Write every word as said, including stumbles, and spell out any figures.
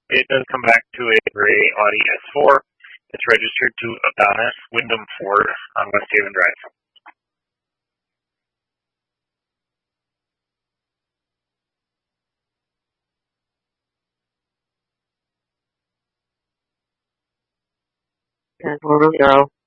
It does come back to a gray Audi S four. It's registered to Adonis Wyndham Ford on West Haven Drive. ten four zero.